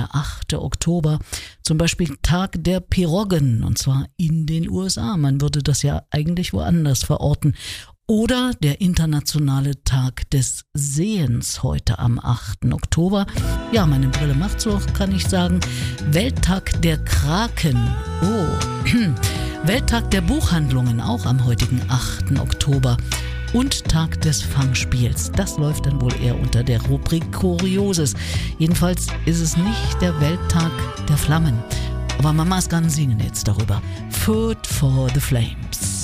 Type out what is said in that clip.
der 8. Oktober. Zum Beispiel Tag der Piroggen, und zwar in den USA. Man würde das ja eigentlich woanders verorten. Oder der internationale Tag des Sehens heute am 8. Oktober. Ja, meine Brille macht's so, kann ich sagen. Welttag der Kraken. Oh, Welttag der Buchhandlungen, auch am heutigen 8. Oktober. Und Tag des Fangspiels. Das läuft dann wohl eher unter der Rubrik Kurioses. Jedenfalls ist es nicht der Welttag der Flammen. Aber Mamas kann singen jetzt darüber. Food for the Flames.